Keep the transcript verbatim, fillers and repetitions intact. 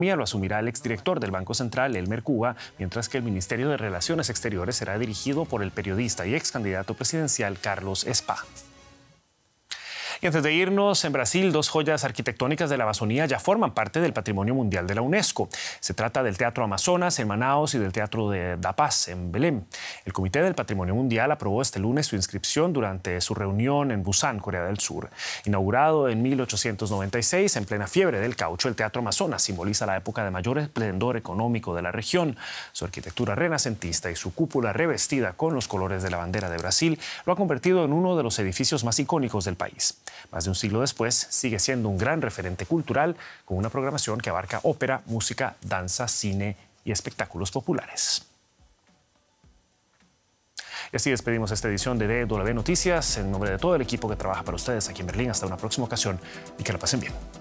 Lo asumirá el exdirector del Banco Central, Elmer Cuba, mientras que el Ministerio de Relaciones Exteriores será dirigido por el periodista y ex candidato presidencial Carlos Spa. Y antes de irnos, en Brasil, dos joyas arquitectónicas de la Amazonía ya forman parte del Patrimonio Mundial de la UNESCO. Se trata del Teatro Amazonas en Manaos y del Teatro de Da Paz en Belém. El Comité del Patrimonio Mundial aprobó este lunes su inscripción durante su reunión en Busan, Corea del Sur. Inaugurado en mil ochocientos noventa y seis, en plena fiebre del caucho, el Teatro Amazonas simboliza la época de mayor esplendor económico de la región. Su arquitectura renacentista y su cúpula revestida con los colores de la bandera de Brasil lo ha convertido en uno de los edificios más icónicos del país. Más de un siglo después, sigue siendo un gran referente cultural con una programación que abarca ópera, música, danza, cine y espectáculos populares. Y así despedimos esta edición de D W Noticias. En nombre de todo el equipo que trabaja para ustedes aquí en Berlín, hasta una próxima ocasión y que la pasen bien.